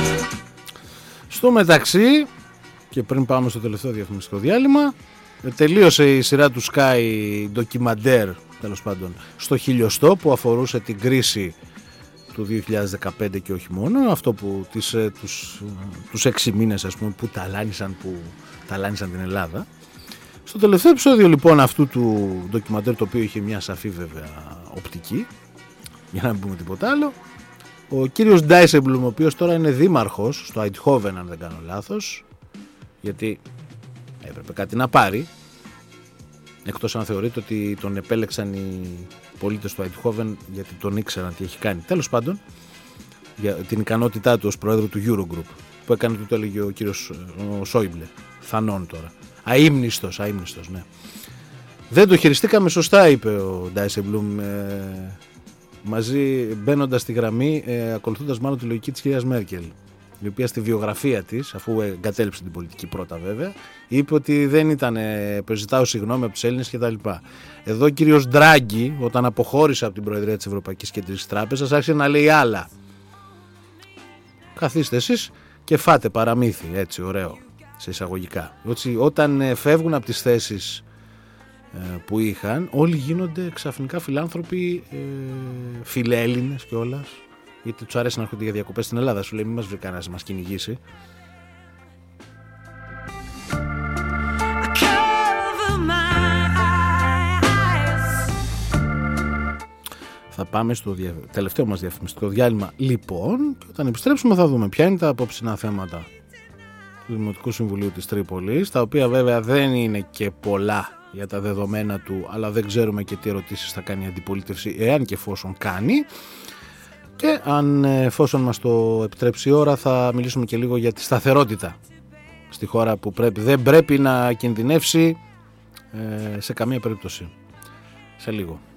Στο μεταξύ, και πριν πάμε στο τελευταίο διαφημιστικό διάλειμμα, τελείωσε η σειρά του Sky ντοκιμαντέρ, τέλος πάντων, στο χιλιοστό, που αφορούσε την κρίση του 2015 και όχι μόνο, αυτό που τους 6 μήνες, ας πούμε, που ταλάνισαν την Ελλάδα. Στο τελευταίο επεισόδιο λοιπόν αυτού του ντοκιμαντέρ, το οποίο είχε μια σαφή βέβαια οπτική, για να μην πούμε τίποτα άλλο, ο κύριος Ντάισεμπλουμ, ο οποίος τώρα είναι δήμαρχος στο Eindhoven, αν δεν κάνω λάθος, γιατί έπρεπε κάτι να πάρει, εκτός αν θεωρείτε ότι τον επέλεξαν οι πολίτες του Eindhoven γιατί τον ήξεραν τι έχει κάνει. Τέλος πάντων, για την ικανότητά του ως πρόεδρο του Eurogroup, που έκανε το έλεγε ο κύριος Σόιμπλε, θανόν τώρα, αείμνηστος, ναι. Δεν το χειριστήκαμε σωστά, είπε ο Ντάισεμπλουμ, μαζί μπαίνοντας στη γραμμή, ακολουθώντας μάλλον τη λογική της κυρίας Μέρκελ, η οποία στη βιογραφία της, αφού εγκατέλειψε την πολιτική πρώτα βέβαια, είπε ότι δεν ήταν, ζητάω συγγνώμη από τους Έλληνες κτλ. Εδώ ο κύριος Ντράγκη, όταν αποχώρησε από την Προεδρία της Ευρωπαϊκής Κεντρικής Τράπεζας, άρχισε να λέει άλλα. Καθίστε εσείς και φάτε παραμύθι, έτσι ωραίο, σε εισαγωγικά. Όταν φεύγουν από τις θέσεις που είχαν, όλοι γίνονται ξαφνικά φιλάνθρωποι, φιλέλληνες κιόλας, γιατί τους αρέσει να έρχονται για διακοπές στην Ελλάδα. Σου λέει μην μας βρει κανένας να μας κυνηγήσει. Θα πάμε στο τελευταίο μας διαφημιστικό διάλειμμα λοιπόν, και όταν επιστρέψουμε θα δούμε ποια είναι τα απόψινα θέματα του Δημοτικού Συμβουλίου της Τρίπολης, τα οποία βέβαια δεν είναι και πολλά για τα δεδομένα του, αλλά δεν ξέρουμε και τι ερωτήσεις θα κάνει η αντιπολίτευση, εάν και εφόσον κάνει. Και αν εφόσον μας το επιτρέψει η ώρα, θα μιλήσουμε και λίγο για τη σταθερότητα στη χώρα, που δεν πρέπει να κινδυνεύσει σε καμία περίπτωση. Σε λίγο.